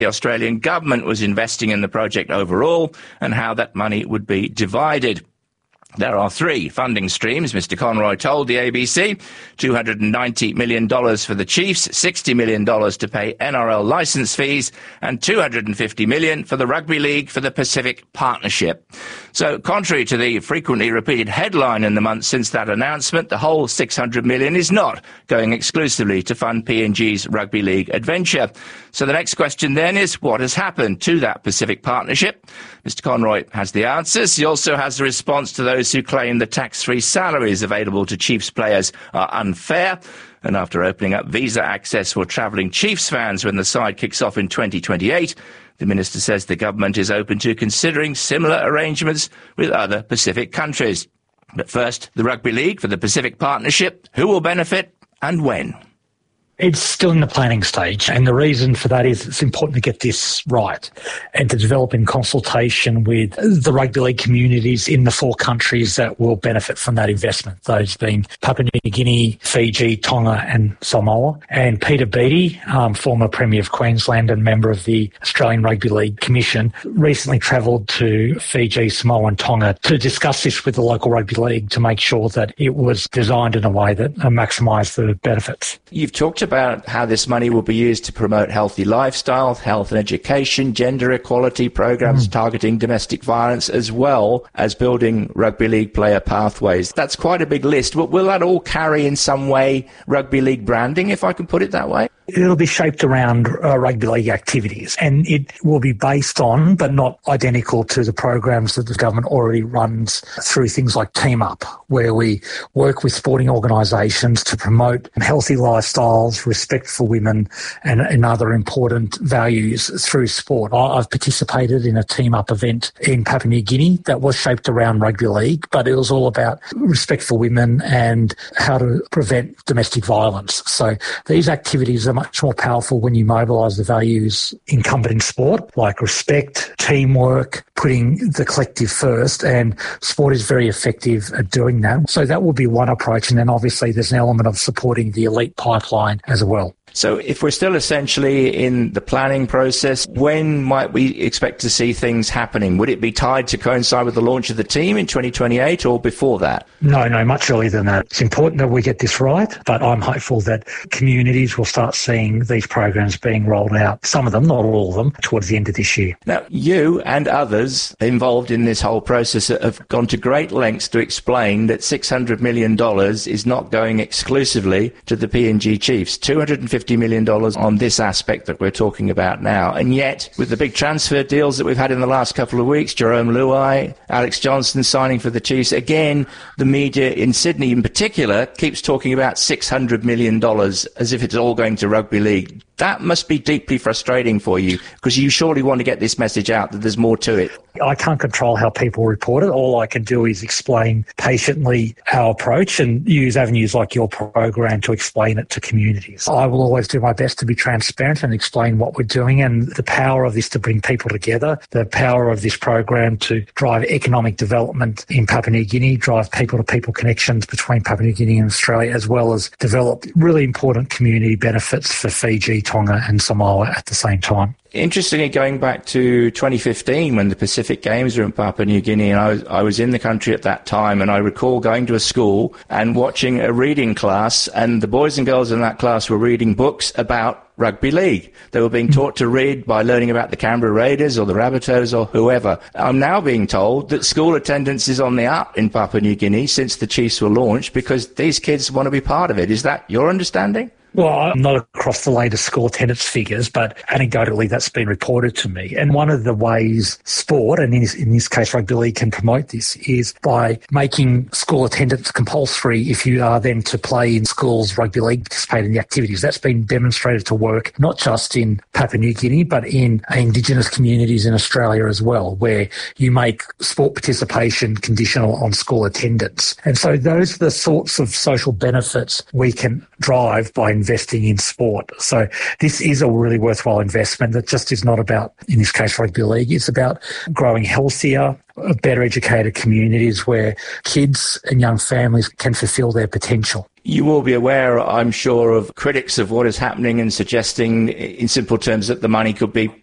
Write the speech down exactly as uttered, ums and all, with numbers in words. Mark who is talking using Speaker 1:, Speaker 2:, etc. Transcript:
Speaker 1: the Australian government was investing in the project overall and how that money would be divided. There are three funding streams, Mister Conroy told the A B C. two hundred ninety million dollars for the Chiefs, sixty million dollars to pay N R L licence fees, and two hundred fifty million dollars for the Rugby League for the Pacific Partnership. So, contrary to the frequently repeated headline in the months since that announcement, the whole six hundred million dollars is not going exclusively to fund P N G's Rugby League adventure. So the next question then is, what has happened to that Pacific Partnership? Mister Conroy has the answers. He also has a response to those who claim the tax-free salaries available to Chiefs players are unfair. And after opening up visa access for travelling Chiefs fans when the side kicks off in twenty twenty-eight, the minister says the government is open to considering similar arrangements with other Pacific countries. But first, the Rugby League for the Pacific Partnership. Who will benefit and when?
Speaker 2: It's still in the planning stage, and the reason for that is it's important to get this right and to develop in consultation with the rugby league communities in the four countries that will benefit from that investment, those being Papua New Guinea, Fiji, Tonga and Samoa. And Peter Beattie, um, former Premier of Queensland and member of the Australian Rugby League Commission, recently travelled to Fiji, Samoa and Tonga to discuss this with the local rugby league to make sure that it was designed in a way that uh, maximised the benefits.
Speaker 1: You've talked about about how this money will be used to promote healthy lifestyle, health and education, gender equality programs mm. targeting domestic violence, as well as building rugby league player pathways. That's quite a big list. Will that all carry in some way rugby league branding, if I can put it that way?
Speaker 2: It'll be shaped around uh, rugby league activities, and it will be based on, but not identical to, the programs that the government already runs through things like Team Up, where we work with sporting organisations to promote healthy lifestyles, respect for women and, and other important values through sport. I've participated in a Team Up event in Papua New Guinea that was shaped around rugby league, but it was all about respect for women and how to prevent domestic violence. So these activities are much more powerful when you mobilise the values incumbent in sport, like respect, teamwork, putting the collective first, and sport is very effective at doing that. So that will be one approach, and then obviously there's an element of supporting the elite pipeline as well.
Speaker 1: So if we're still essentially in the planning process, when might we expect to see things happening? Would it be tied to coincide with the launch of the team in twenty twenty-eight or before that?
Speaker 2: No, no, much earlier than that. It's important that we get this right, but I'm hopeful that communities will start seeing these programs being rolled out, some of them, not all of them, towards the end of this year.
Speaker 1: Now, you and others involved in this whole process have gone to great lengths to explain that six hundred million dollars is not going exclusively to the P N G Chiefs. two hundred fifty million dollars on this aspect that we're talking about now. And yet, with the big transfer deals that we've had in the last couple of weeks, Jerome Luai, Alex Johnston signing for the Chiefs, again, the media in Sydney in particular keeps talking about six hundred million dollars as if it's all going to rugby league. That must be deeply frustrating for you, because you surely want to get this message out that there's more to it.
Speaker 2: I can't control how people report it. All I can do is explain patiently our approach and use avenues like your program to explain it to communities. I will always do my best to be transparent and explain what we're doing, and the power of this to bring people together, the power of this program to drive economic development in Papua New Guinea, drive people-to-people connections between Papua New Guinea and Australia, as well as develop really important community benefits for Fiji, Tonga and Samoa at the same time.
Speaker 1: Interestingly, going back to twenty fifteen when the Pacific Games were in Papua New Guinea, and I was, I was in the country at that time, and I recall going to a school and watching a reading class, and the boys and girls in that class were reading books about rugby league. They were being taught to read by learning about the Canberra Raiders or the Rabbitohs or whoever. I'm now being told that school attendance is on the up in Papua New Guinea since the Chiefs were launched because these kids want to be part of it. Is that your understanding?
Speaker 2: Well, I'm not across the latest school attendance figures, but anecdotally that's been reported to me. And one of the ways sport, and in this, in this case rugby league, can promote this is by making school attendance compulsory if you are then to play in schools rugby league, participate in the activities. That's been demonstrated to work not just in Papua New Guinea, but in Indigenous communities in Australia as well, where you make sport participation conditional on school attendance. And so those are the sorts of social benefits we can drive by investing in sport. So this is a really worthwhile investment that just is not about, in this case, rugby league. It's about growing healthier, better educated communities where kids and young families can fulfil their potential.
Speaker 1: You will be aware, I'm sure, of critics of what is happening and suggesting, in simple terms, that the money could be